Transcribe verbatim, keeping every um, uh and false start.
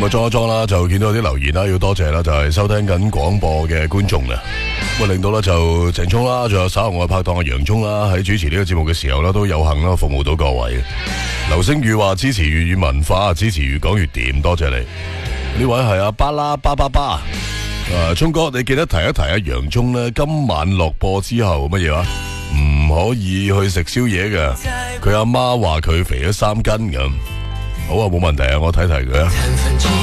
咁啊裝一裝啦，就見到有啲留言啦，要多謝啦，就係、是、收聽緊廣播嘅觀眾啊。咁啊令到咧就鄭聰啦，仲有稍後我嘅拍檔阿楊聰啦，喺主持呢個節目嘅時候咧，都有幸啦服務到各位。劉星宇話支持粵語文化，支持越講越掂，多謝你。呢位係阿巴啦巴巴巴。誒，聰哥，你記得提一提阿楊聰咧，今晚落播之後乜嘢話？唔可以去食宵夜嘅，佢阿媽話佢肥咗三斤咁。好啊，冇問題啊，我睇睇佢啊。